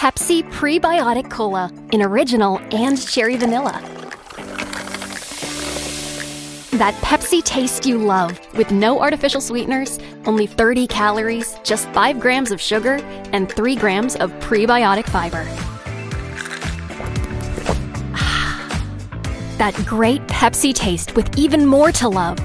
Pepsi Prebiotic Cola in original and cherry vanilla. That Pepsi taste you love, with no artificial sweeteners, only 30 calories, just 5 grams of sugar, and 3 grams of prebiotic fiber. That great Pepsi taste with even more to love.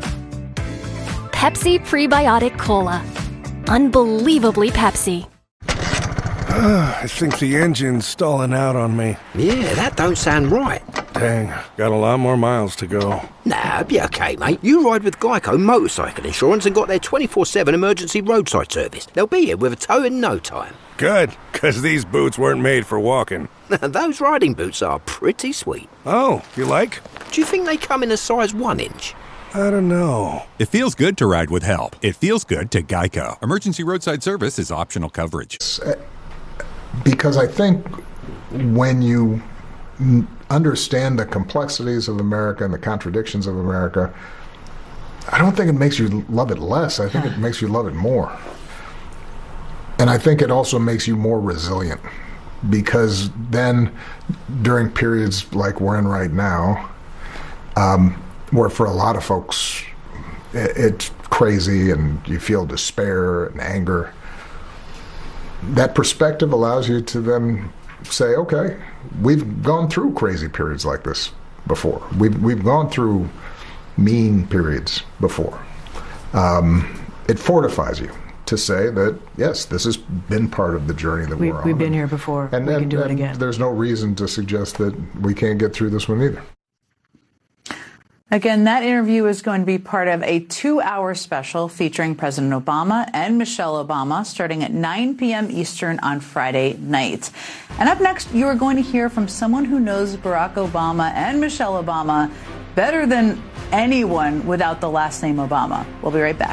Pepsi Prebiotic Cola. Unbelievably Pepsi. I think the engine's stalling out on me. Yeah, that don't sound right. Dang, got a lot more miles to go. Nah, be okay, mate. You ride with Geico Motorcycle Insurance and got their 24/7 emergency roadside service. They'll be here with a tow in no time. Good, because these boots weren't made for walking. Those riding boots are pretty sweet. Oh, you like? Do you think they come in a size 1 inch? I don't know. It feels good to ride with help. It feels good to Geico. Emergency roadside service is optional coverage. Because I think when you understand the complexities of America and the contradictions of America, I don't think it makes you love it less. I think it makes you love it more. And I think it also makes you more resilient, because then during periods like we're in right now, where for a lot of folks it's crazy and you feel despair and anger, that perspective allows you to then say, okay, we've gone through crazy periods like this before. We've gone through mean periods before. It fortifies you to say that, yes, this has been part of the journey that we're on. We've been here before. And we then, can do it again. There's no reason to suggest that we can't get through this one either. Again, that interview is going to be part of a 2-hour special featuring President Obama and Michelle Obama starting at 9 p.m. Eastern on Friday night. And up next, you are going to hear from someone who knows Barack Obama and Michelle Obama better than anyone without the last name Obama. We'll be right back.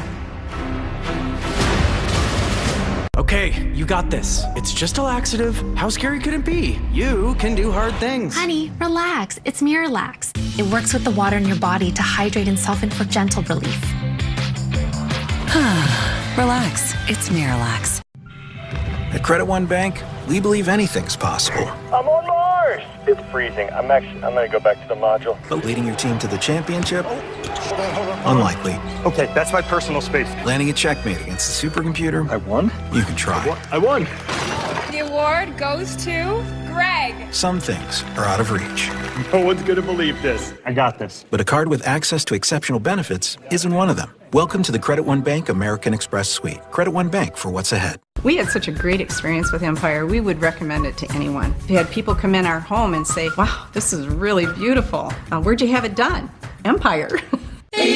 Okay, you got this. It's just a laxative. How scary could it be? You can do hard things. Honey, relax. It's Miralax. It works with the water in your body to hydrate and soften for gentle relief. Relax. It's Miralax. At Credit One Bank, we believe anything's possible. I'm on Mars! It's freezing. I'm gonna go back to the module. But leading your team to the championship? Hold on. Unlikely. Okay, that's my personal space. Landing a checkmate against the supercomputer? I won? You can try. I won! The award goes to Greg. Some things are out of reach. No one's gonna believe this. I got this. But a card with access to exceptional benefits isn't one of them. Welcome to the Credit One Bank American Express Suite. Credit One Bank for what's ahead. We had such a great experience with Empire, we would recommend it to anyone. We had people come in our home and say, wow, this is really beautiful. Where'd you have it done? Empire.